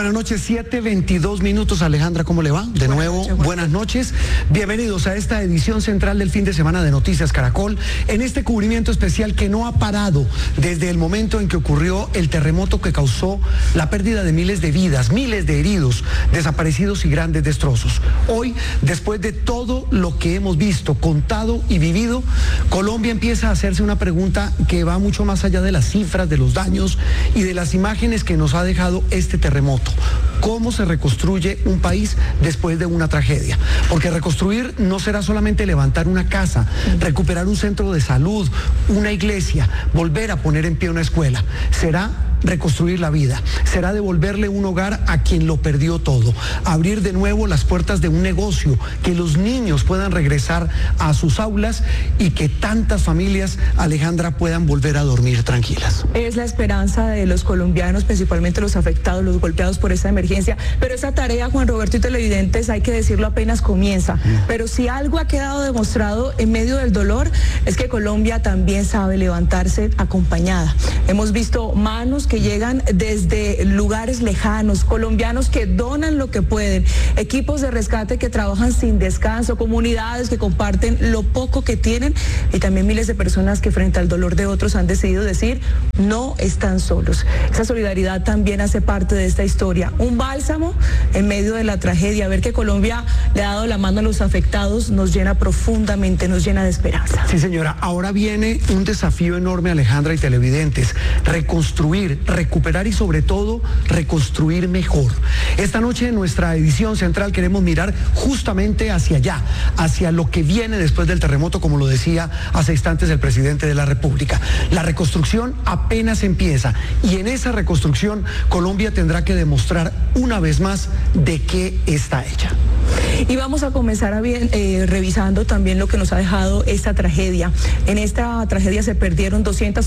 buenas noches, 7:22 minutos. Alejandra, ¿cómo le va? De nuevo, buenas noches. Bienvenidos a esta edición central del fin de semana de Noticias Caracol, en este cubrimiento especial que no ha parado desde el momento en que ocurrió el terremoto que causó la pérdida de miles de vidas, miles de heridos, desaparecidos y grandes destrozos. Hoy, después de todo lo que hemos visto, contado y vivido, Colombia empieza a hacerse una pregunta que va mucho más allá de las cifras, de los daños y de las imágenes que nos ha dejado este terremoto. ¿Cómo se reconstruye un país después de una tragedia? Porque reconstruir no será solamente levantar una casa, recuperar un centro de salud, una iglesia, volver a poner en pie una escuela. Será reconstruir la vida, será devolverle un hogar a quien lo perdió todo, abrir de nuevo las puertas de un negocio, que los niños puedan regresar a sus aulas y que tantas familias, Alejandra, puedan volver a dormir tranquilas. Es la esperanza de los colombianos, principalmente los afectados, los golpeados por esta emergencia, pero esa tarea, Juan Roberto y televidentes, hay que decirlo, apenas comienza. Pero si algo ha quedado demostrado en medio del dolor, es que Colombia también sabe levantarse acompañada. Hemos visto manos que llegan desde lugares lejanos, colombianos que donan lo que pueden, equipos de rescate que trabajan sin descanso, comunidades que comparten lo poco que tienen y también miles de personas que frente al dolor de otros han decidido decir no están solos. Esa solidaridad también hace parte de esta historia, un bálsamo en medio de la tragedia. Ver que Colombia le ha dado la mano a los afectados nos llena profundamente, nos llena de esperanza. Sí, señora, ahora viene un desafío enorme, Alejandra y televidentes: reconstruir, recuperar y sobre todo reconstruir mejor. Esta noche en nuestra edición central queremos mirar justamente hacia allá, hacia lo que viene después del terremoto, como lo decía hace instantes el presidente de la República. La reconstrucción apenas empieza y en esa reconstrucción Colombia tendrá que demostrar una vez más de qué está hecha. Y vamos a comenzar revisando también lo que nos ha dejado esta tragedia. En esta tragedia se perdieron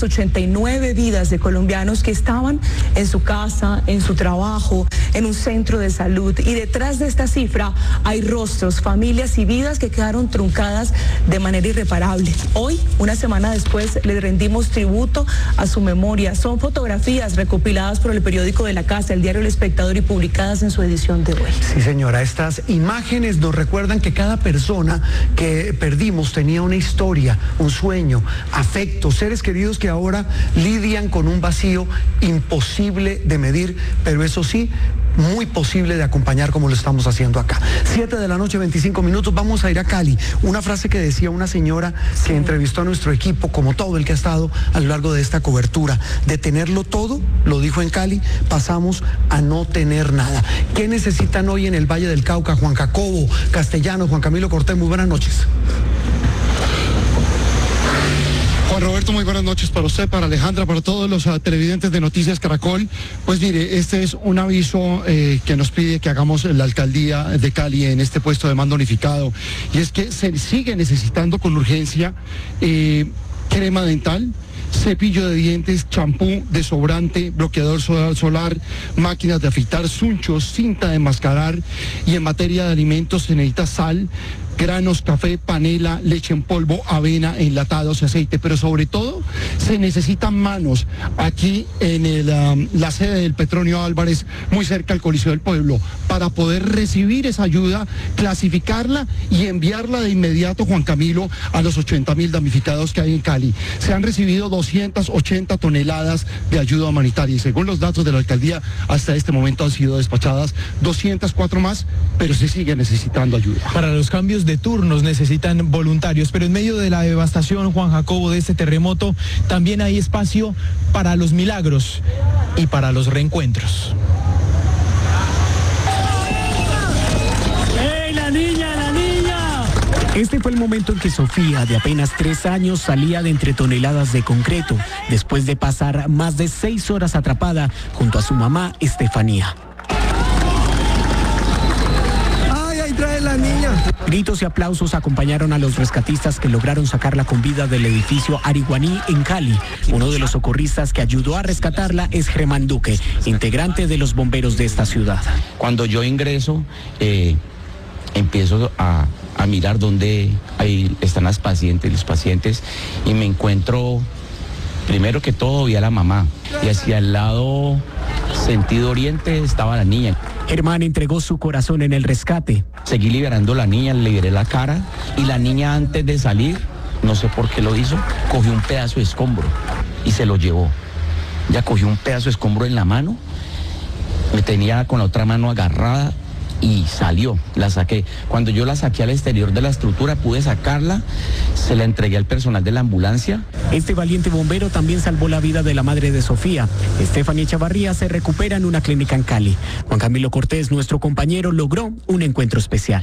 289 vidas de colombianos que estaban en su casa, en su trabajo, en un centro de salud. Y detrás de esta cifra hay rostros, familias y vidas que quedaron truncadas de manera irreparable. Hoy, una semana después, le rendimos tributo a su memoria. Son fotografías recopiladas por el periódico de la casa, el diario El Espectador, y publicadas en su edición de hoy. Sí, señora, estas imágenes nos recuerdan que cada persona que perdimos tenía una historia, un sueño, afecto, seres queridos que ahora lidian con un vacío imposible de medir, pero eso sí, muy posible de acompañar como lo estamos haciendo acá. 7:25 p.m, vamos a ir a Cali. Una frase que decía una señora que entrevistó a nuestro equipo, como todo el que ha estado a lo largo de esta cobertura: de tenerlo todo, lo dijo en Cali, pasamos a no tener nada. ¿Qué necesitan hoy en el Valle del Cauca? Juan Jacobo Castellanos, Juan Camilo Cortés, muy buenas noches. Juan Roberto, muy buenas noches para usted, para Alejandra, para todos los televidentes de Noticias Caracol. Pues mire, este es un aviso que nos pide que hagamos la alcaldía de Cali en este puesto de mando unificado, y es que se sigue necesitando con urgencia crema dental, cepillo de dientes, champú, desodorante, bloqueador solar, máquinas de afeitar, sunchos, cinta de enmascarar, y en materia de alimentos se necesita sal, granos, café, panela, leche en polvo, avena, enlatados, aceite, pero sobre todo se necesitan manos aquí en la sede del Petronio Álvarez, muy cerca al Coliseo del Pueblo, para poder recibir esa ayuda, clasificarla y enviarla de inmediato, Juan Camilo, a los 80.000 damnificados que hay en Cali. Se han recibido 280 toneladas de ayuda humanitaria y según los datos de la alcaldía, hasta este momento han sido despachadas 204 más, pero se sigue necesitando ayuda. Para los cambios de turnos necesitan voluntarios, pero en medio de la devastación, Juan Jacobo, de este terremoto, también hay espacio para los milagros y para los reencuentros. ¡Ey, la niña, la niña! Este fue el momento en que Sofía, de apenas 3 años, salía de entre toneladas de concreto, después de pasar más de 6 horas atrapada junto a su mamá, Estefanía. Trae la niña. Gritos y aplausos acompañaron a los rescatistas que lograron sacarla con vida del edificio Ariguaní en Cali. Uno de los socorristas que ayudó a rescatarla es Germán Duque, integrante de los bomberos de esta ciudad. Cuando yo ingreso, empiezo a mirar dónde están los pacientes, y me encuentro, primero que todo, vi a la mamá, y hacia el lado Sentido oriente estaba la niña. Germán entregó su corazón en el rescate. Seguí liberando a la niña, le liberé la cara y la niña antes de salir, no sé por qué lo hizo, cogió un pedazo de escombro y se lo llevó. Ya cogió un pedazo de escombro en la mano, me tenía con la otra mano agarrada y salió, la saqué. Cuando yo la saqué al exterior de la estructura, pude sacarla, se la entregué al personal de la ambulancia. Este valiente bombero también salvó la vida de la madre de Sofía. Estefanía Echavarría se recupera en una clínica en Cali. Juan Camilo Cortés, nuestro compañero, logró un encuentro especial.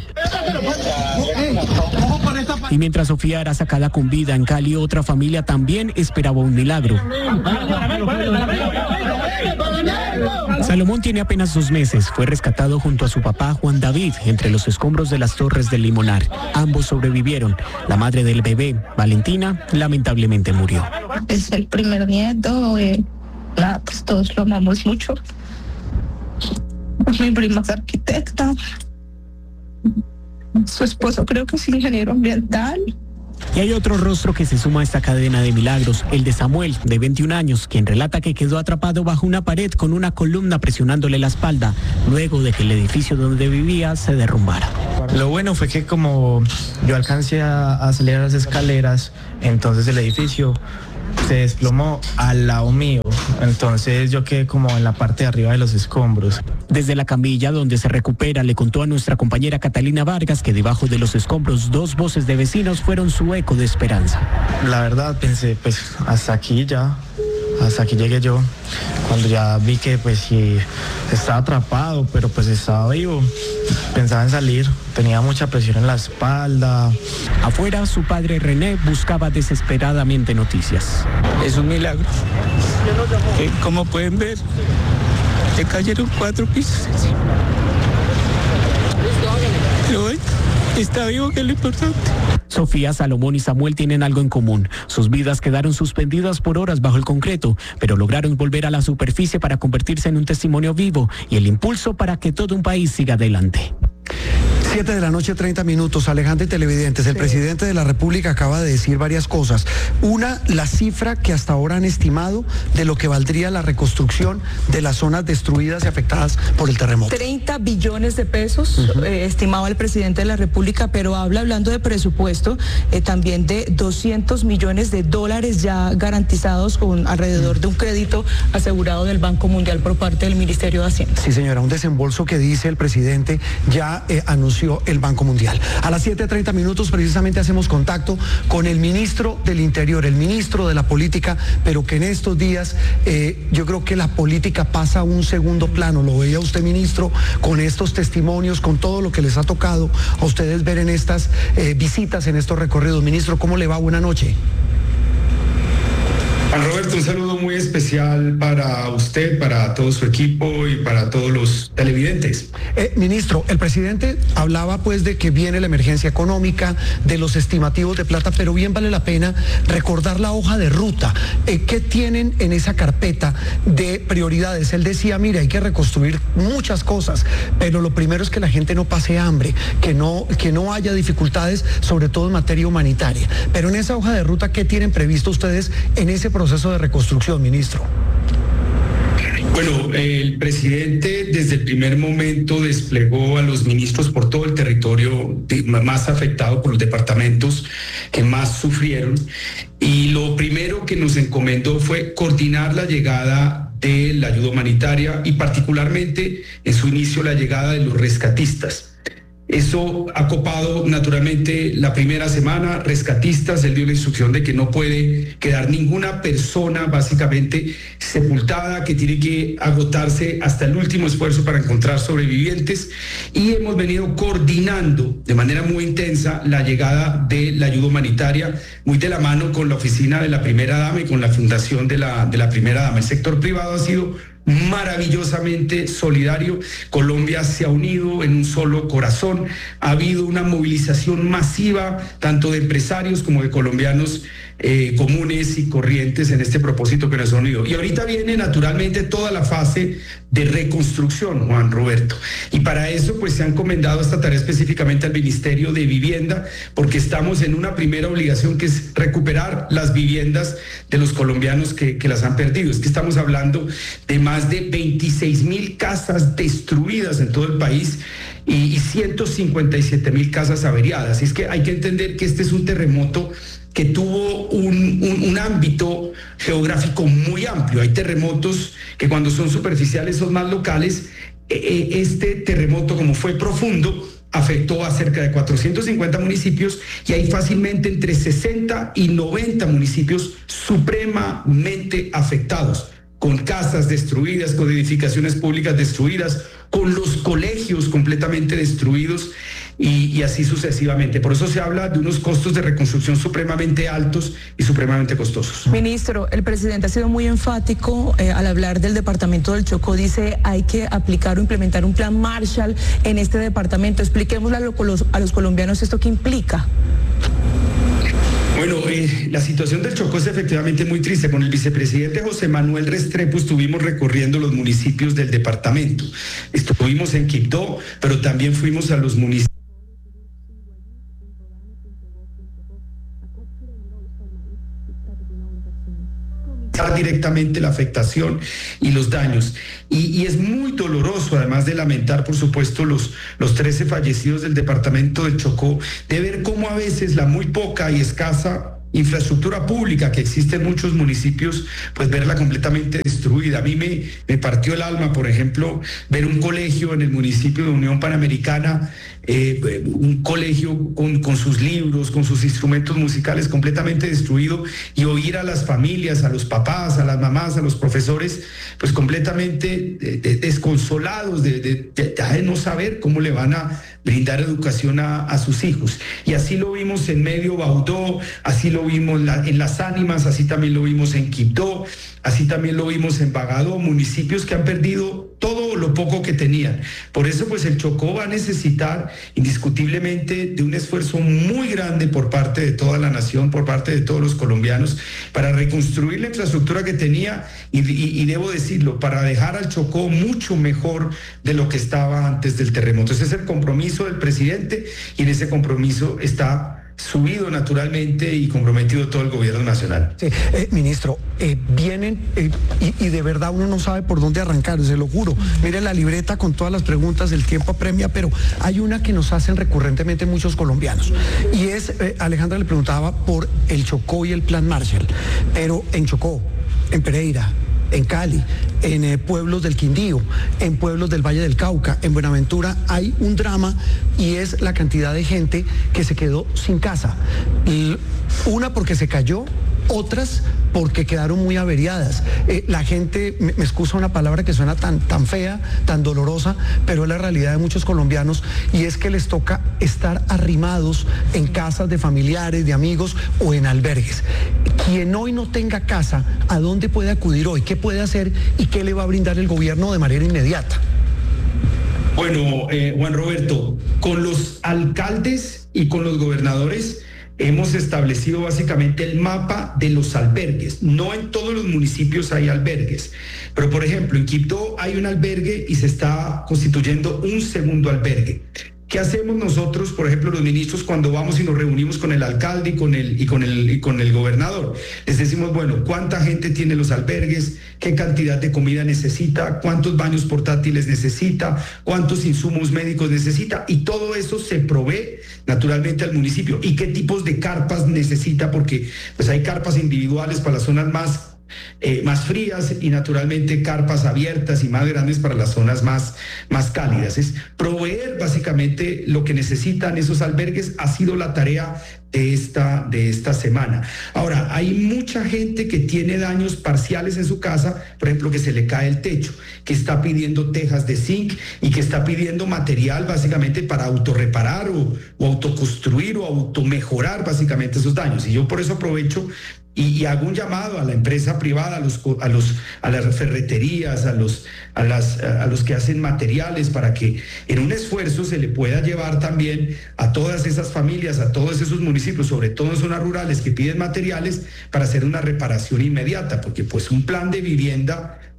Y mientras Sofía era sacada con vida en Cali, otra familia también esperaba un milagro. Salomón tiene apenas 2 meses. Fue rescatado junto a su papá Juan David entre los escombros de las Torres del Limonar. Ambos sobrevivieron. La madre del bebé, Valentina, lamentablemente murió. Es el primer nieto. Pues todos lo amamos mucho. Mi prima es arquitecta. Su esposo creo que es ingeniero ambiental. Y hay otro rostro que se suma a esta cadena de milagros, el de Samuel, de 21 años, quien relata que quedó atrapado bajo una pared con una columna presionándole la espalda, luego de que el edificio donde vivía se derrumbara. Lo bueno fue que como yo alcancé a salir a las escaleras, entonces el edificio se desplomó al lado mío, entonces yo quedé como en la parte de arriba de los escombros. Desde la camilla donde se recupera, le contó a nuestra compañera Catalina Vargas que debajo de los escombros 2 voces de vecinos fueron su eco de esperanza. La verdad pensé, pues hasta aquí llegué yo, cuando ya vi que pues sí estaba atrapado, pero pues estaba vivo, pensaba en salir, tenía mucha presión en la espalda. Afuera, su padre René buscaba desesperadamente noticias. Es un milagro, como pueden ver, se cayeron 4 pisos. Pero hoy está vivo, que es lo importante. Sofía, Salomón y Samuel tienen algo en común. Sus vidas quedaron suspendidas por horas bajo el concreto, pero lograron volver a la superficie para convertirse en un testimonio vivo y el impulso para que todo un país siga adelante. 7 de la noche, 30 minutos. Alejandra y televidentes, el presidente de la República acaba de decir varias cosas. Una, la cifra que hasta ahora han estimado de lo que valdría la reconstrucción de las zonas destruidas y afectadas por el terremoto. 30 billones de pesos, estimaba el presidente de la República, pero hablando de presupuesto, también de 200 millones de dólares ya garantizados con alrededor de un crédito asegurado del Banco Mundial por parte del Ministerio de Hacienda. Sí, señora, un desembolso que dice el presidente ya anunció el Banco Mundial. A las 7:30 minutos precisamente hacemos contacto con el ministro del Interior, el ministro de la Política, pero que en estos días yo creo que la política pasa a un segundo plano. Lo veía usted, ministro, con estos testimonios, con todo lo que les ha tocado a ustedes ver en estas visitas, en estos recorridos. Ministro, ¿cómo le va? Buena noche. Juan Roberto, un saludo muy especial para usted, para todo su equipo y para todos los televidentes. Ministro, el presidente hablaba pues de que viene la emergencia económica, de los estimativos de plata, pero bien vale la pena recordar la hoja de ruta. ¿Qué tienen en esa carpeta de prioridades? Él decía, mire, hay que reconstruir muchas cosas, pero lo primero es que la gente no pase hambre, que no haya dificultades, sobre todo en materia humanitaria. Pero en esa hoja de ruta, ¿qué tienen previsto ustedes en ese proceso de reconstrucción, ministro? Bueno, el presidente desde el primer momento desplegó a los ministros por todo el territorio más afectado, por los departamentos que más sufrieron, y lo primero que nos encomendó fue coordinar la llegada de la ayuda humanitaria y particularmente en su inicio la llegada de los rescatistas. Eso ha copado naturalmente la primera semana. Rescatistas, él dio la instrucción de que no puede quedar ninguna persona básicamente sepultada, que tiene que agotarse hasta el último esfuerzo para encontrar sobrevivientes, y hemos venido coordinando de manera muy intensa la llegada de la ayuda humanitaria, muy de la mano con la oficina de la primera dama y con la fundación de la primera dama. El sector privado ha sido maravillosamente solidario. Colombia se ha unido en un solo corazón. Ha habido una movilización masiva tanto de empresarios como de colombianos comunes y corrientes en este propósito que nos ha unido. Y ahorita viene naturalmente toda la fase de reconstrucción, Juan Roberto. Y para eso pues se ha encomendado esta tarea específicamente al Ministerio de Vivienda, porque estamos en una primera obligación que es recuperar las viviendas de los colombianos que las han perdido. Es que estamos hablando de más de 26.000 casas destruidas en todo el país y 157.000 casas averiadas. Y es que hay que entender que este es un terremoto que tuvo un ámbito geográfico muy amplio. Hay terremotos que cuando son superficiales son más locales. Este terremoto, como fue profundo, afectó a cerca de 450 municipios y hay fácilmente entre 60 y 90 municipios supremamente afectados, con casas destruidas, con edificaciones públicas destruidas, con los colegios completamente destruidos y así sucesivamente. Por eso se habla de unos costos de reconstrucción supremamente altos y supremamente costosos. Ministro, el presidente ha sido muy enfático al hablar del departamento del Chocó. Dice hay que aplicar o implementar un plan Marshall en este departamento. Expliquémosle a los colombianos esto qué implica. Bueno, la situación del Chocó es efectivamente muy triste. Con el vicepresidente José Manuel Restrepo estuvimos recorriendo los municipios del departamento. Estuvimos en Quibdó, pero también fuimos a los municipios directamente la afectación y los daños. Y es muy doloroso, además de lamentar, por supuesto, los 13 fallecidos del departamento del Chocó, de ver cómo a veces la muy poca y escasa infraestructura pública que existe en muchos municipios, pues verla completamente destruida. A mí me partió el alma, por ejemplo, ver un colegio en el municipio de Unión Panamericana, un colegio con sus libros, con sus instrumentos musicales completamente destruido, y oír a las familias, a los papás, a las mamás, a los profesores, pues completamente desconsolados de no saber cómo le van a brindar educación a sus hijos. Y así lo vimos en Medio Baudó, así lo vimos en Las Ánimas, así también lo vimos en Quibdó, así también lo vimos en Bagadó, municipios que han perdido todo lo poco que tenían. Por eso pues el Chocó va a necesitar indiscutiblemente de un esfuerzo muy grande por parte de toda la nación, por parte de todos los colombianos, para reconstruir la infraestructura que tenía y debo decirlo, para dejar al Chocó mucho mejor de lo que estaba antes del terremoto. Ese es el compromiso del presidente y en ese compromiso está subido naturalmente y comprometido todo el gobierno nacional. Sí, ministro, vienen y de verdad uno no sabe por dónde arrancar, se lo juro. Mire la libreta con todas las preguntas, el tiempo apremia, pero hay una que nos hacen recurrentemente muchos colombianos y es, Alejandra le preguntaba por el Chocó y el plan Marshall, pero en Chocó, en Pereira, en Cali, en pueblos del Quindío, en pueblos del Valle del Cauca, en Buenaventura, hay un drama y es la cantidad de gente que se quedó sin casa. Una porque se cayó, otras porque quedaron muy averiadas. La gente, me excusa una palabra que suena tan fea, tan dolorosa, pero es la realidad de muchos colombianos y es que les toca estar arrimados en casas de familiares, de amigos o en albergues. Quien hoy no tenga casa, ¿a dónde puede acudir hoy? ¿Qué puede hacer y qué le va a brindar el gobierno de manera inmediata? Bueno, Juan Roberto, con los alcaldes y con los gobernadores hemos establecido básicamente el mapa de los albergues. No en todos los municipios hay albergues, pero por ejemplo en Quibdó hay un albergue y se está constituyendo un segundo albergue. ¿Qué hacemos nosotros, por ejemplo, los ministros, cuando vamos y nos reunimos con el alcalde y con el gobernador? Les decimos, bueno, ¿cuánta gente tiene los albergues? ¿Qué cantidad de comida necesita? ¿Cuántos baños portátiles necesita? ¿Cuántos insumos médicos necesita? Y todo eso se provee naturalmente al municipio. ¿Y qué tipos de carpas necesita? Porque pues hay carpas individuales para las zonas más frías y naturalmente carpas abiertas y más grandes para las zonas más cálidas. Es proveer básicamente lo que necesitan esos albergues, ha sido la tarea de esta semana. Ahora, hay mucha gente que tiene daños parciales en su casa, por ejemplo, que se le cae el techo, que está pidiendo tejas de zinc y que está pidiendo material básicamente para autorreparar o autoconstruir o automejorar básicamente esos daños. Y yo por eso aprovecho y hago un llamado a la empresa privada, a las ferreterías, a los que hacen materiales, para que en un esfuerzo se le pueda llevar también a todas esas familias, a todos esos municipios, sobre todo en zonas rurales que piden materiales, para hacer una reparación inmediata, porque pues un plan de vivienda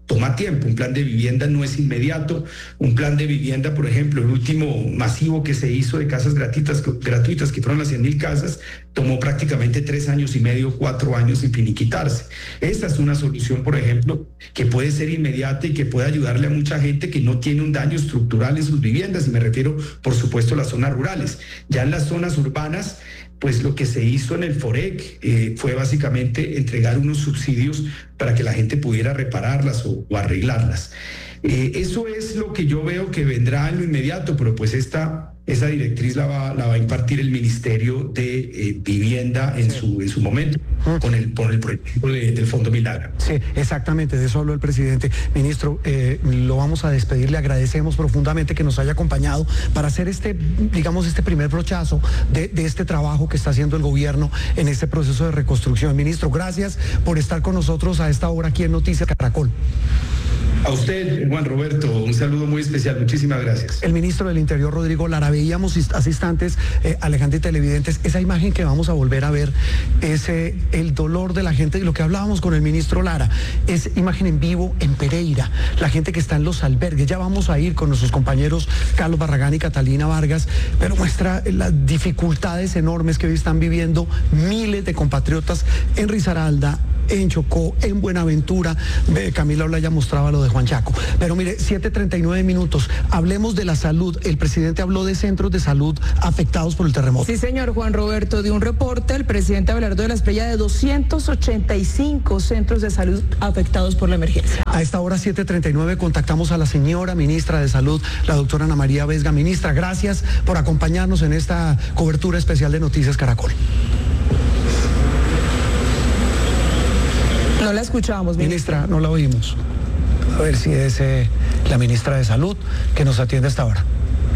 toma tiempo. Un plan de vivienda no es inmediato. Un plan de vivienda, por ejemplo, el último masivo que se hizo de casas gratuitas que fueron las 100.000 casas, tomó prácticamente 3 años y medio, 4 años sin finiquitarse. Esta es una solución, por ejemplo, que puede ser inmediata y que puede ayudarle a mucha gente que no tiene un daño estructural en sus viviendas, y me refiero, por supuesto, a las zonas rurales. Ya en las zonas urbanas, pues lo que se hizo en el FOREC fue básicamente entregar unos subsidios para que la gente pudiera repararlas o arreglarlas. Eso es lo que yo veo que vendrá en lo inmediato, pero pues esa directriz la va a impartir el Ministerio de Vivienda en su momento, con el proyecto del Fondo Milagro. Sí, exactamente, de eso habló el presidente. Ministro, lo vamos a despedir, le agradecemos profundamente que nos haya acompañado para hacer este primer brochazo de este trabajo que está haciendo el gobierno en este proceso de reconstrucción. Ministro, gracias por estar con nosotros a esta hora aquí en Noticias Caracol. A usted, Juan Roberto, un saludo muy especial. Muchísimas gracias. El ministro del Interior, Rodrigo Lara. Veíamos hace instantes, Alejandro y televidentes, esa imagen que vamos a volver a ver es el dolor de la gente, y lo que hablábamos con el ministro Lara, es imagen en vivo en Pereira, la gente que está en los albergues. Ya vamos a ir con nuestros compañeros Carlos Barragán y Catalina Vargas, pero muestra las dificultades enormes que hoy están viviendo miles de compatriotas en Risaralda, en Chocó, en Buenaventura. Camila Olaya mostraba lo de Juan Chaco. Pero mire, 7:39 minutos. Hablemos de la salud. El presidente habló de centros de salud afectados por el terremoto. Sí, señor Juan Roberto. De un reporte, el presidente Abelardo de la Espriella, de 285 centros de salud afectados por la emergencia. A esta hora, 7:39, contactamos a la señora ministra de Salud, la doctora Ana María Vesga. Ministra, gracias por acompañarnos en esta cobertura especial de Noticias Caracol. No la escuchábamos, ministra, no la oímos. A ver si es la ministra de Salud que nos atiende hasta ahora.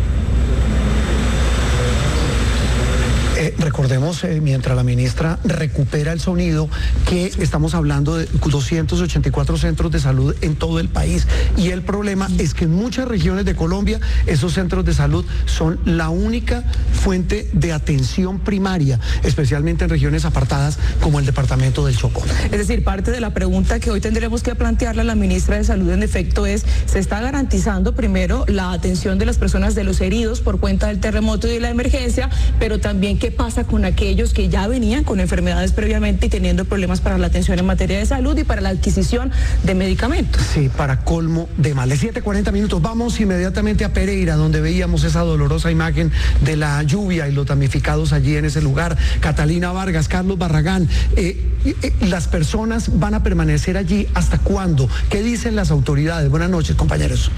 Recordemos, mientras la ministra recupera el sonido, que estamos hablando de 284 centros de salud en todo el país, y el problema es que en muchas regiones de Colombia esos centros de salud son la única fuente de atención primaria, especialmente en regiones apartadas como el departamento del Chocó. Es decir, parte de la pregunta que hoy tendremos que plantearle a la ministra de Salud, en efecto, es: ¿se está garantizando primero la atención de las personas, de los heridos por cuenta del terremoto y de la emergencia, pero también qué pasa con aquellos que ya venían con enfermedades previamente y teniendo problemas para la atención en materia de salud y para la adquisición de medicamentos? Sí, para colmo de males. 7:40 minutos. Vamos inmediatamente a Pereira, donde veíamos esa dolorosa imagen de la lluvia y los damnificados allí en ese lugar. Catalina Vargas, Carlos Barragán, ¿las personas van a permanecer allí hasta cuándo? ¿Qué dicen las autoridades? Buenas noches, compañeros.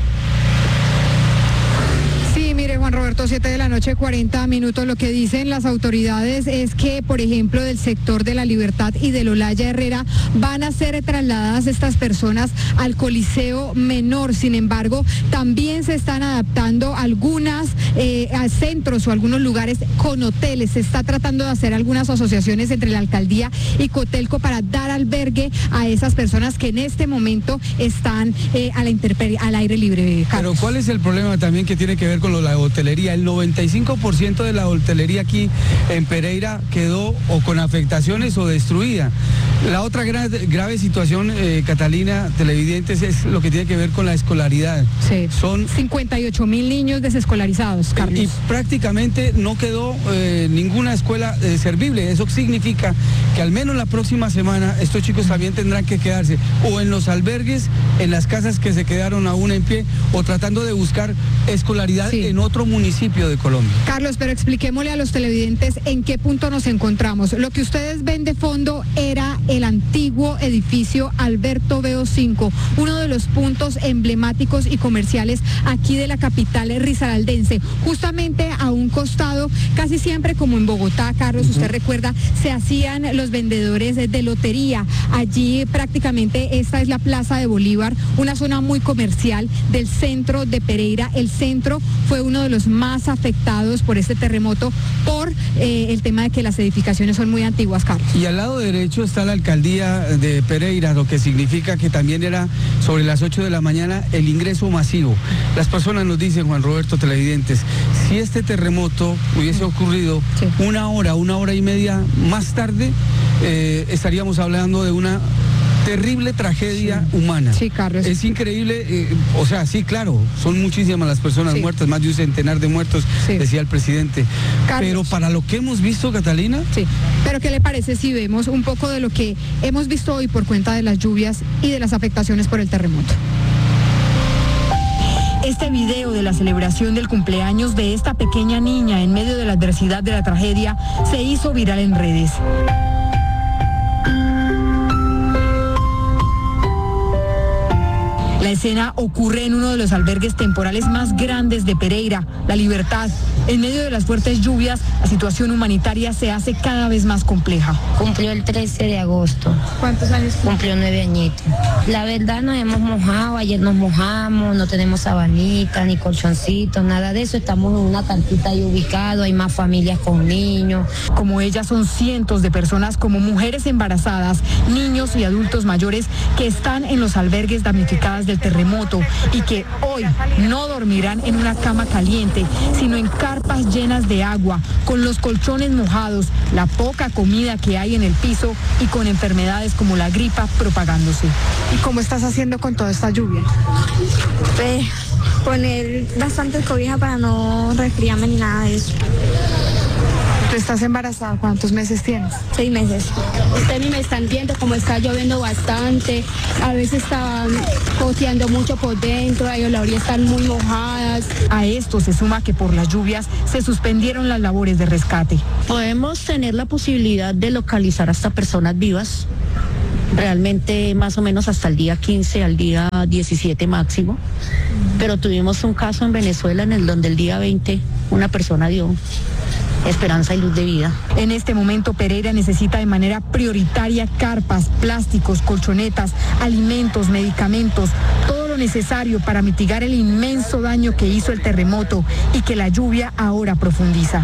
Mire, Juan Roberto, 7:40 p.m, lo que dicen las autoridades es que, por ejemplo, del sector de La Libertad y del Olaya Herrera van a ser trasladadas estas personas al Coliseo Menor. Sin embargo, también se están adaptando algunas a centros o algunos lugares con hoteles. Se está tratando de hacer algunas asociaciones entre la alcaldía y Cotelco para dar albergue a esas personas que en este momento están a la intemperie, al aire libre. Pero ¿cuál es el problema también que tiene que ver con la hotelería? El 95% de la hotelería aquí en Pereira quedó o con afectaciones o destruida. La otra grave situación, Catalina, televidentes, es lo que tiene que ver con la escolaridad. Sí. Son 58.000 niños desescolarizados, Carlos. Y prácticamente no quedó ninguna escuela servible. Eso significa que al menos la próxima semana estos chicos también tendrán que quedarse o en los albergues, en las casas que se quedaron aún en pie, o tratando de buscar escolaridad en otro municipio de Colombia. Carlos, pero expliquémosle a los televidentes en qué punto nos encontramos. Lo que ustedes ven de fondo era el antiguo edificio Alberto Beo 5, uno de los puntos emblemáticos y comerciales aquí de la capital risaraldense. Justamente a un costado, casi siempre como en Bogotá, Carlos, usted recuerda, se hacían los vendedores de lotería. Allí prácticamente esta es la Plaza de Bolívar, una zona muy comercial del centro de Pereira. El centro fue uno de los más afectados por este terremoto por el tema de que las edificaciones son muy antiguas, Carlos. Y al lado derecho está la alcaldía de Pereira, lo que significa que también era sobre las 8 de la mañana el ingreso masivo. Las personas nos dicen, Juan Roberto, televidentes, si este terremoto hubiese ocurrido una hora y media más tarde, estaríamos hablando de una terrible tragedia humana. Sí, Carlos. Es increíble, o sea, sí, claro, son muchísimas las personas muertas, más de un centenar de muertos, decía el presidente. Carlos. Pero para lo que hemos visto, Catalina... Sí, pero ¿qué le parece si vemos un poco de lo que hemos visto hoy por cuenta de las lluvias y de las afectaciones por el terremoto? Este video de la celebración del cumpleaños de esta pequeña niña en medio de la adversidad de la tragedia se hizo viral en redes. La escena ocurre en uno de los albergues temporales más grandes de Pereira, La Libertad. En medio de las fuertes lluvias, la situación humanitaria se hace cada vez más compleja. Cumplió el 13 de agosto. ¿Cuántos años? Cumplió 9 añitos. La verdad nos hemos mojado, ayer nos mojamos, no tenemos sabanita, ni colchoncitos, nada de eso. Estamos en una carpita ahí ubicado, hay más familias con niños. Como ella son cientos de personas como mujeres embarazadas, niños y adultos mayores que están en los albergues damnificadas del terremoto y que hoy no dormirán en una cama caliente, sino en carpas llenas de agua, con los colchones mojados, la poca comida que hay en el piso y con enfermedades como la gripa propagándose. ¿Y cómo estás haciendo con toda esta lluvia? Pues poner bastante cobija para no resfriarme ni nada de eso. ¿Tú estás embarazada? ¿Cuántos meses tienes? 6 meses. Ustedes me están viendo como está lloviendo bastante, a veces está goteando mucho por dentro, las orillas están muy mojadas. A esto se suma que por las lluvias se suspendieron las labores de rescate. Podemos tener la posibilidad de localizar hasta personas vivas, realmente más o menos hasta el día 15, al día 17 máximo, pero tuvimos un caso en Venezuela en el donde el día 20 una persona dio esperanza y luz de vida. En este momento Pereira necesita de manera prioritaria carpas, plásticos, colchonetas, alimentos, medicamentos, todo lo necesario para mitigar el inmenso daño que hizo el terremoto y que la lluvia ahora profundiza.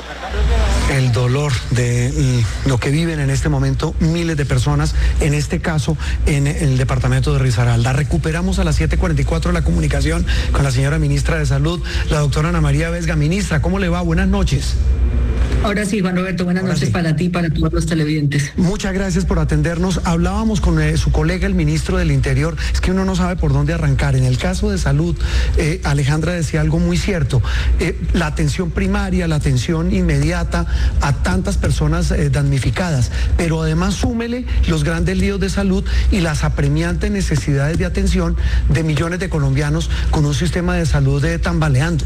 El dolor de lo que viven en este momento miles de personas, en este caso en el departamento de Risaralda. Recuperamos a las 7:44 la comunicación con la señora ministra de Salud, la doctora Ana María Vesga. Ministra, ¿cómo le va? Buenas noches. Ahora sí, Juan Roberto, buenas noches para ti y para todos los televidentes. Muchas gracias por atendernos. Hablábamos con su colega, el ministro del Interior. Es que uno no sabe por dónde arrancar. En el caso de salud, Alejandra decía algo muy cierto. La atención primaria, la atención inmediata a tantas personas damnificadas, pero además súmele los grandes líos de salud y las apremiantes necesidades de atención de millones de colombianos con un sistema de salud tambaleando.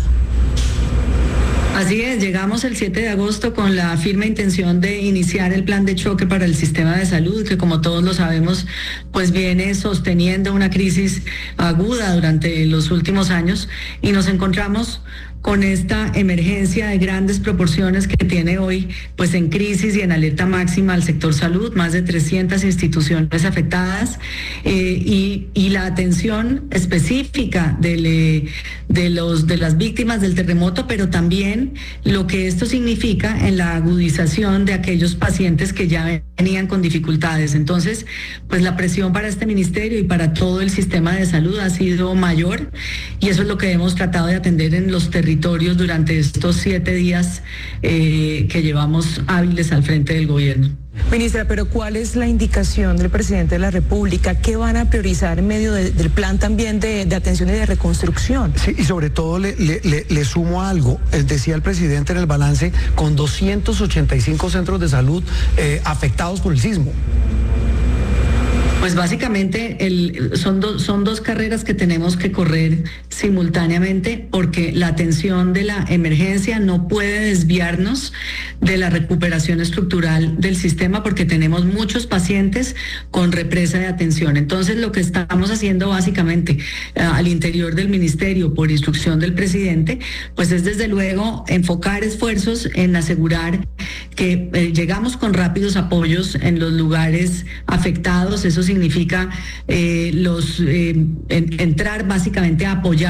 Así es, llegamos el 7 de agosto con la firme intención de iniciar el plan de choque para el sistema de salud, que como todos lo sabemos, pues viene sosteniendo una crisis aguda durante los últimos años y nos encontramos con esta emergencia de grandes proporciones que tiene hoy pues en crisis y en alerta máxima al sector salud, más de 300 instituciones afectadas y la atención específica de las víctimas del terremoto, pero también lo que esto significa en la agudización de aquellos pacientes que ya venían con dificultades. Entonces, pues la presión para este ministerio y para todo el sistema de salud ha sido mayor y eso es lo que hemos tratado de atender en los territorios durante estos 7 días que llevamos hábiles al frente del gobierno. Ministra, pero ¿cuál es la indicación del presidente de la República? ¿Qué van a priorizar en medio del plan también de atención y de reconstrucción? Sí, y sobre todo le sumo algo. Decía el presidente en el balance, con 285 centros de salud afectados por el sismo. Pues básicamente son dos carreras que tenemos que correr simultáneamente porque la atención de la emergencia no puede desviarnos de la recuperación estructural del sistema porque tenemos muchos pacientes con represa de atención. Entonces lo que estamos haciendo básicamente al interior del ministerio por instrucción del presidente, pues es desde luego enfocar esfuerzos en asegurar que llegamos con rápidos apoyos en los lugares afectados. Eso significa entrar básicamente a apoyar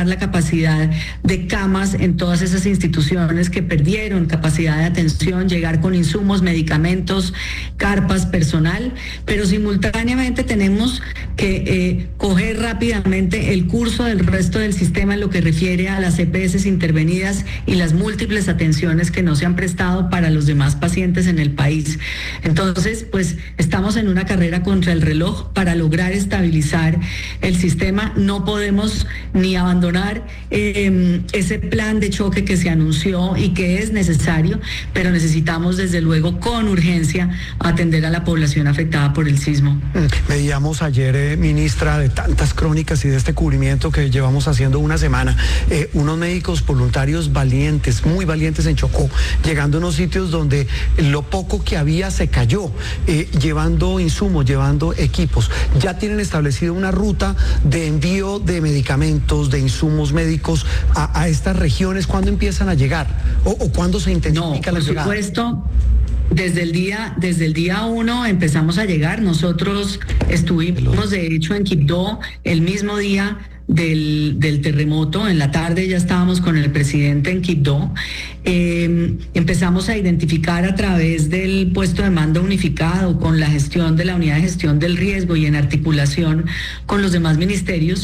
doblar la capacidad de camas en todas esas instituciones que perdieron capacidad de atención, llegar con insumos, medicamentos, carpas, personal, pero simultáneamente tenemos que coger rápidamente el curso del resto del sistema en lo que refiere a las EPS intervenidas y las múltiples atenciones que no se han prestado para los demás pacientes en el país. Entonces, pues estamos en una carrera contra el reloj para lograr estabilizar el sistema. No podemos ni abandonar ese plan de choque que se anunció y que es necesario, pero necesitamos desde luego con urgencia atender a la población afectada por el sismo. Veíamos ayer, ministra, de tantas crónicas y de este cubrimiento que llevamos haciendo una semana, unos médicos voluntarios valientes, muy valientes en Chocó, llegando a unos sitios donde lo poco que había se cayó, llevando insumos, llevando equipos. Ya tienen establecido una ruta de envío de medicamentos, de insumos médicos a estas regiones. ¿Cuándo empiezan a llegar? ¿O cuándo se intensifica la llegada? Por supuesto. Desde el día 1 empezamos a llegar. Nosotros estuvimos de hecho en Quibdó el mismo día del terremoto. En la tarde ya estábamos con el presidente en Quibdó. Empezamos a identificar a través del puesto de mando unificado, con la gestión de la unidad de gestión del riesgo y en articulación con los demás ministerios,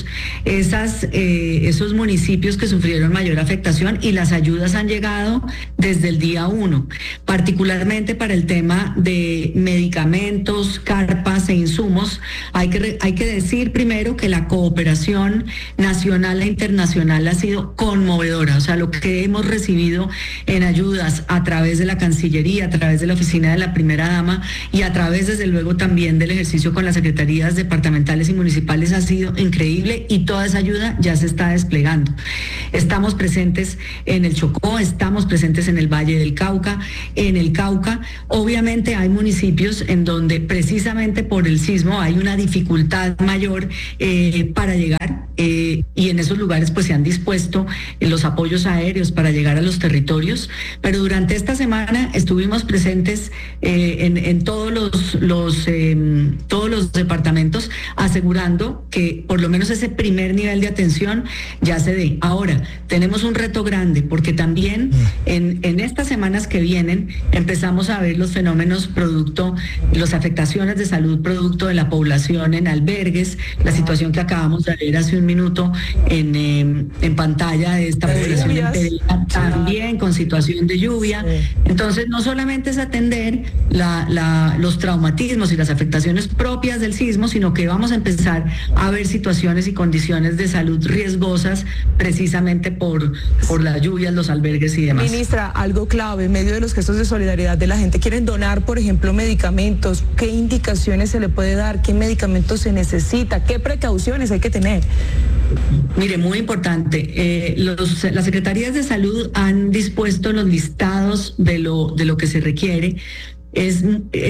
esos municipios que sufrieron mayor afectación, y las ayudas han llegado desde el día 1, particularmente para el tema de medicamentos, carpas e insumos. Hay que decir primero que la cooperación nacional e internacional ha sido conmovedora. O sea, lo que hemos recibido en ayudas a través de la Cancillería, a través de la oficina de la Primera Dama y a través, desde luego, también del ejercicio con las secretarías departamentales y municipales ha sido increíble, y toda esa ayuda ya se está desplegando. Estamos presentes en el Chocó, estamos presentes en el Valle del Cauca, en el Cauca. Obviamente hay municipios en donde precisamente por el sismo hay una dificultad mayor para llegar, y en esos lugares pues se han dispuesto los apoyos aéreos para llegar a los territorios, pero durante esta semana estuvimos presentes en todos los departamentos, asegurando que por lo menos ese primer nivel de atención ya se dé. Ahora, tenemos un reto grande, porque también en estas semanas que vienen empezamos a ver los fenómenos las afectaciones de salud producto de la población en albergues, la situación que acabamos de ver hace un minuto en pantalla de esta población entera, también con situación de lluvia. Entonces, no solamente es atender los traumatismos y las afectaciones propias del sismo, sino que vamos a empezar a ver situaciones y condiciones de salud riesgosas precisamente por las lluvias, los albergues y demás. Ministra, algo clave, en medio de los gestos de solidaridad de la gente, quieren donar, por ejemplo, medicamentos. ¿Qué indicaciones se le puede dar? ¿Qué medicamentos se necesita? ¿Qué precauciones hay que tener? Mire, muy importante, las secretarías de salud han dispuesto los listados de lo que se requiere. Es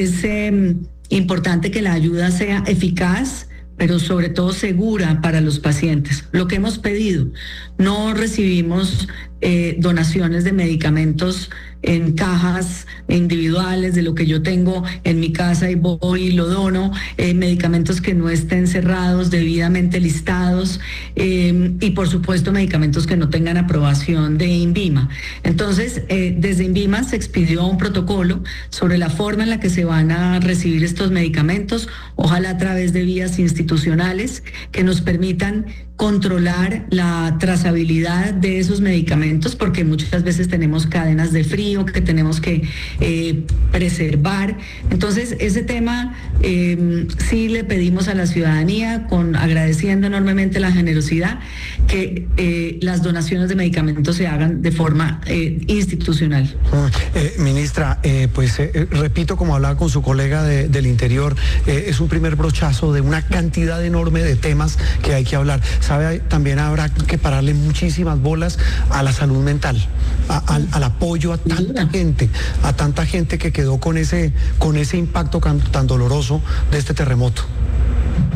importante que la ayuda sea eficaz, pero sobre todo segura para los pacientes. Lo que hemos pedido, no recibimos donaciones de medicamentos en cajas individuales de lo que yo tengo en mi casa y voy y lo dono, medicamentos que no estén cerrados, debidamente listados, y por supuesto medicamentos que no tengan aprobación de INVIMA. Entonces, desde INVIMA se expidió un protocolo sobre la forma en la que se van a recibir estos medicamentos, ojalá a través de vías institucionales que nos permitan controlar la trazabilidad de esos medicamentos, porque muchas veces tenemos cadenas de frío que tenemos que preservar. Entonces, ese tema sí le pedimos a la ciudadanía, agradeciendo enormemente la generosidad, que las donaciones de medicamentos se hagan de forma institucional. Ministra, repito, como hablaba con su colega del Interior, es un primer brochazo de una cantidad enorme de temas que hay que hablar. ¿Sabe? También habrá que pararle muchísimas bolas a la salud mental, al apoyo a tanta gente que quedó con ese impacto tan doloroso de este terremoto.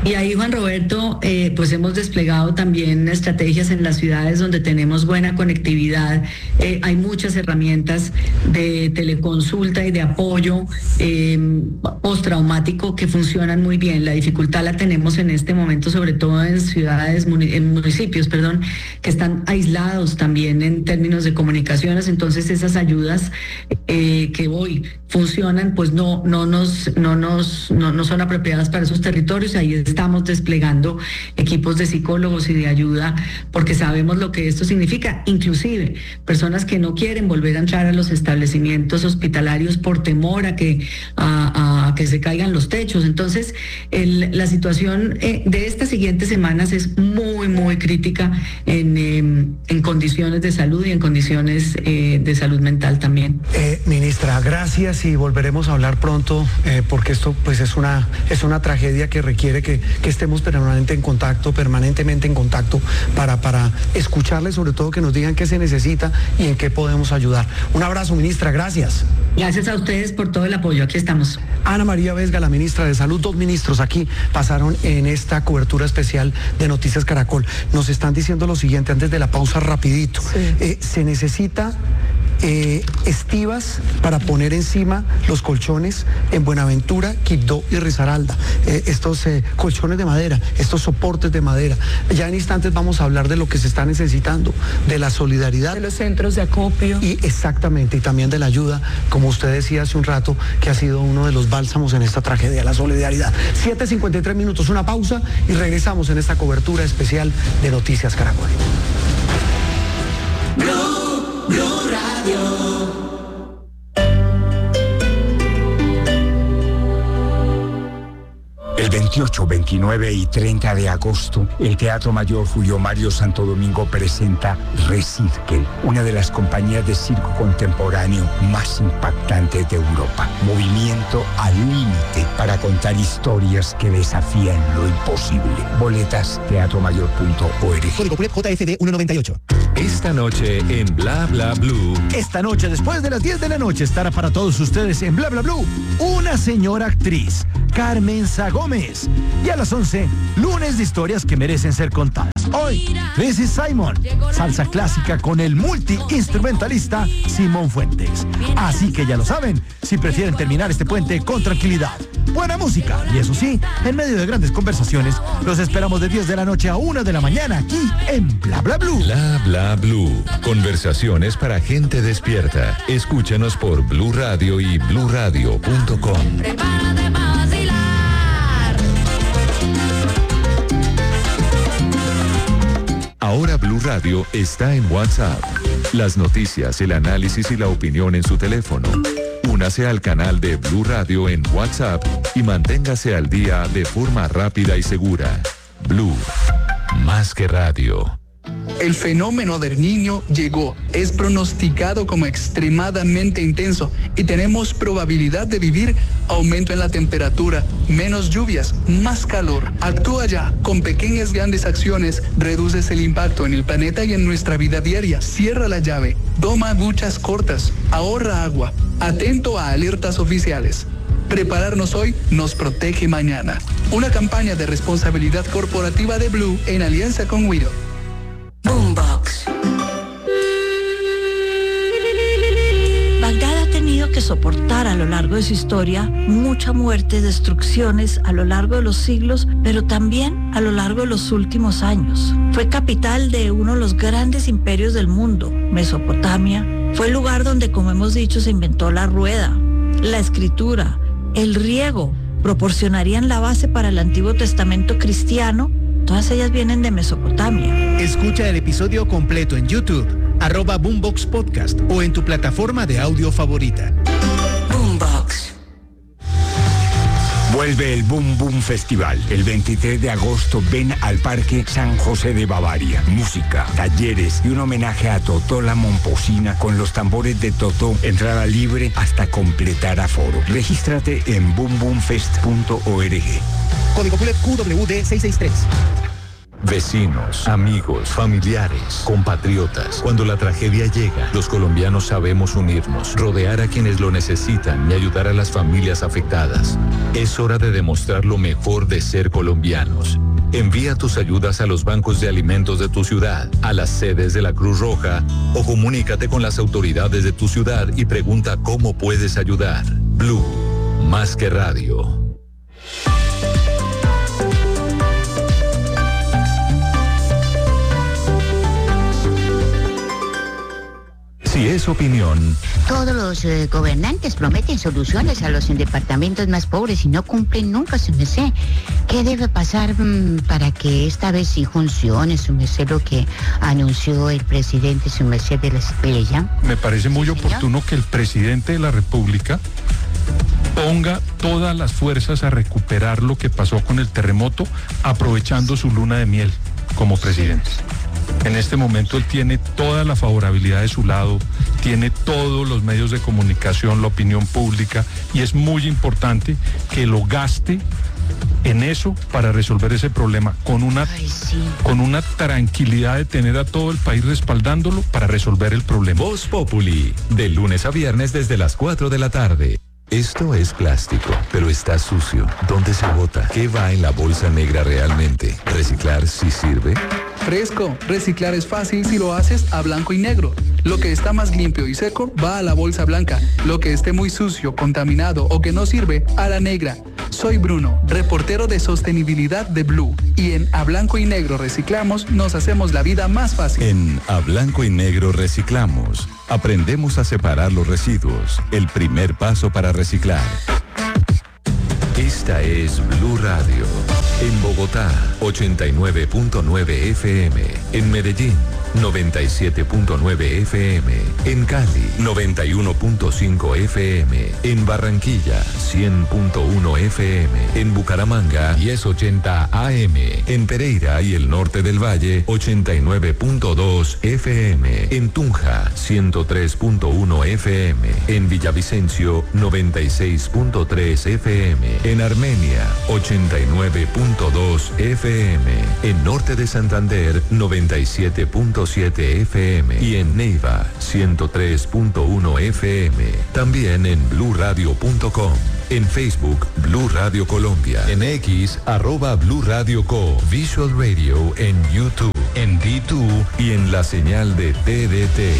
Y ahí, Juan Roberto, pues hemos desplegado también estrategias en las ciudades donde tenemos buena conectividad. Hay muchas herramientas de teleconsulta y de apoyo postraumático que funcionan muy bien. La dificultad la tenemos en este momento, sobre todo en ciudades, en municipios, que están aislados también en términos de comunicaciones. Entonces, esas ayudas que hoy funcionan, pues no son apropiadas para esos territorios. Ahí estamos desplegando equipos de psicólogos y de ayuda porque sabemos lo que esto significa, inclusive personas que no quieren volver a entrar a los establecimientos hospitalarios por temor a que se caigan los techos. Entonces, la situación de estas siguientes semanas es muy, muy crítica en condiciones de salud y en condiciones de salud mental también. Ministra, gracias y volveremos a hablar pronto porque esto pues es una tragedia que requiere que estemos permanentemente en contacto para escucharles, sobre todo que nos digan qué se necesita y en qué podemos ayudar. Un abrazo, ministra, gracias. Gracias a ustedes por todo el apoyo, aquí estamos. Ana María Vesga, la ministra de Salud, 2 ministros aquí pasaron en esta cobertura especial de Noticias Caracol. Nos están diciendo lo siguiente antes de la pausa rapidito. Sí. Se necesita estivas para poner encima los colchones en Buenaventura, Quibdó y Risaralda. Estos colchones de madera, estos soportes de madera. Ya en instantes vamos a hablar de lo que se está necesitando, de la solidaridad. De los centros de acopio. Y exactamente, y también de la ayuda, como usted decía hace un rato, que ha sido uno de los bálsamos en esta tragedia, la solidaridad. 7:53 minutos, una pausa y regresamos en esta cobertura especial de Noticias Caracol. Blue Radio. El 28, 29 y 30 de agosto, el Teatro Mayor Julio Mario Santo Domingo presenta Recirkel, una de las compañías de circo contemporáneo más impactantes de Europa. Movimiento al límite para contar historias que desafían lo imposible. Boletas, teatromayor.org. Código PULEP JFD 198. Esta noche en Bla Bla Blue. Esta noche, después de las 10 de la noche, estará para todos ustedes en Bla Bla Blue una señora actriz, Carmen Gómez. Y a las 11, lunes de historias que merecen ser contadas. Hoy, Tracy Simon, salsa clásica con el multi-instrumentalista Simón Fuentes. Así que ya lo saben, si prefieren terminar este puente con tranquilidad, buena música y eso sí, en medio de grandes conversaciones, los esperamos de 10 de la noche a 1 de la mañana aquí en Bla Bla Blue. Bla Bla Blue. Conversaciones para gente despierta. Escúchanos por Blue Radio y bluradio.com. Ahora Blue Radio está en WhatsApp. Las noticias, el análisis y la opinión en su teléfono. Únase al canal de Blue Radio en WhatsApp y manténgase al día de forma rápida y segura. Blue, más que radio. El fenómeno del Niño llegó, es pronosticado como extremadamente intenso y tenemos probabilidad de vivir aumento en la temperatura, menos lluvias, más calor. Actúa ya, con pequeñas grandes acciones reduces el impacto en el planeta y en nuestra vida diaria. Cierra la llave, toma duchas cortas, ahorra agua, atento a alertas oficiales. Prepararnos hoy nos protege mañana. Una campaña de responsabilidad corporativa de Blue en alianza con Widow. Boombox. Bagdad ha tenido que soportar a lo largo de su historia mucha muerte, destrucciones a lo largo de los siglos, pero también a lo largo de los últimos años. Fue capital de uno de los grandes imperios del mundo, Mesopotamia. Fue el lugar donde, como hemos dicho, se inventó la rueda, la escritura, el riego. Proporcionarían la base para el Antiguo Testamento cristiano. Todas ellas vienen de Mesopotamia. Escucha el episodio completo en YouTube, @Boombox Podcast o en tu plataforma de audio favorita. Boombox. Vuelve el Boom Boom Festival. El 23 de agosto ven al Parque San José de Bavaria. Música, talleres y un homenaje a Totó la Momposina con los tambores de Totó. Entrada libre hasta completar aforo. Regístrate en boomboomfest.org. Código PULEP QWD 663. Vecinos, amigos, familiares, compatriotas. Cuando la tragedia llega, los colombianos sabemos unirnos, rodear a quienes lo necesitan y ayudar a las familias afectadas. Es hora de demostrar lo mejor de ser colombianos. Envía tus ayudas a los bancos de alimentos de tu ciudad, a las sedes de la Cruz Roja o comunícate con las autoridades de tu ciudad y pregunta cómo puedes ayudar. Blue, más que radio. Si es opinión. Todos los gobernantes prometen soluciones a los departamentos más pobres y no cumplen nunca, su merced. ¿Qué debe pasar para que esta vez sí funcione, su merced, lo que anunció el presidente, su merced, de la estrella? Me parece muy oportuno que el presidente de la República ponga todas las fuerzas a recuperar lo que pasó con el terremoto, aprovechando su luna de miel como presidente. En este momento él tiene toda la favorabilidad de su lado, tiene todos los medios de comunicación, la opinión pública, y es muy importante que lo gaste en eso para resolver ese problema, con una tranquilidad de tener a todo el país respaldándolo para resolver el problema. Voz Populi, de lunes a viernes desde las 4 de la tarde. Esto es plástico, pero está sucio. ¿Dónde se bota? ¿Qué va en la bolsa negra realmente? ¿Reciclar sí sirve? Fresco, reciclar es fácil si lo haces a blanco y negro. Lo que está más limpio y seco va a la bolsa blanca. Lo que esté muy sucio, contaminado o que no sirve, a la negra. Soy Bruno, reportero de sostenibilidad de Blue. Y en A Blanco y Negro Reciclamos nos hacemos la vida más fácil. En A Blanco y Negro Reciclamos aprendemos a separar los residuos. El primer paso para reciclar. Esta es Blue Radio. En Bogotá, 89.9 FM. En Medellín, 97.9 FM. En Cali, 91.5 FM. En Barranquilla, 100.1 FM. En Bucaramanga, 1080 AM. En Pereira y el norte del Valle, 89.2 FM. En Tunja, 103.1 FM. En Villavicencio, 96.3 FM. En Armenia, 89.2 FM. En norte de Santander, 97.7 FM. Y en Neiva, 103.1 FM. También en bluradio.com. En Facebook, Blue Radio Colombia. En X, @Blue Radio Co. Visual Radio en YouTube, en D2 y en la señal de TDT.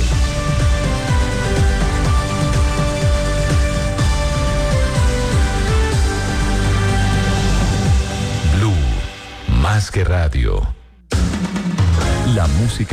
Blue, más que radio. La música